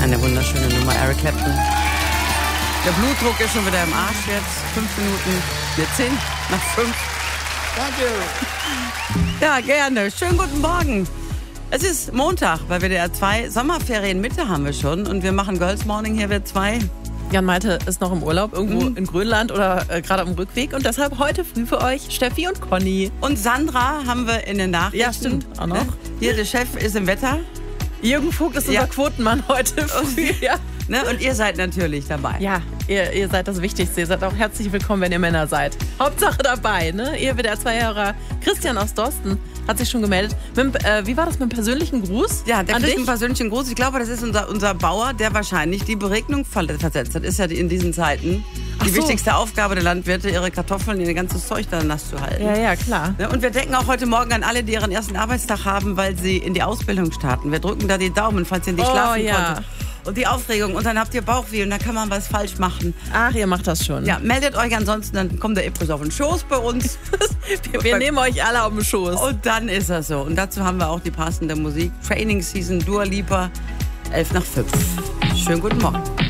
Eine wunderschöne Nummer, Eric Clapton. Der Blutdruck ist schon wieder im Arsch jetzt. 5 Minuten, 10 nach 5. Danke. Ja, gerne. Schönen guten Morgen. Es ist Montag bei WDR 2. Sommerferienmitte haben wir schon. Und wir machen Girls Morning hier, wir 2. Jan Malte ist noch im Urlaub, irgendwo in Grönland oder gerade am Rückweg. Und deshalb heute früh für euch Steffi und Conny. Und Sandra haben wir in den Nachrichten. Ja, stimmt. Auch noch. Hier, der Chef ist im Wetter. Jürgen Vogt ist unser Quotenmann heute früh. Ja. Ne? Und ihr seid natürlich dabei. Ja, ihr seid das Wichtigste. Ihr seid auch herzlich willkommen, wenn ihr Männer seid. Hauptsache dabei, ne? Ihr WDR 2-Hörer Christian aus Dorsten hat sich schon gemeldet. Wie war das mit dem persönlichen Gruß? Ja, der kriegt einen persönlichen Gruß. Ich glaube, das ist unser Bauer, der wahrscheinlich die Beregnung versetzt hat. Ist ja in diesen Zeiten die wichtigste Aufgabe der Landwirte, ihre Kartoffeln, ihr ganzes Zeug da nass zu halten. Ja, klar. Und wir denken auch heute Morgen an alle, die ihren ersten Arbeitstag haben, weil sie in die Ausbildung starten. Wir drücken da die Daumen, falls ihr nicht schlafen konntet. Und die Aufregung. Und dann habt ihr Bauchweh und dann kann man was falsch machen. Ach, ihr macht das schon. Ja, meldet euch ansonsten, dann kommt der Epos auf den Schoß bei uns. wir nehmen euch alle auf den Schoß. Und dann ist das so. Und dazu haben wir auch die passende Musik. Training Season, Dua Lipa, 11 nach 5. Schönen guten Morgen.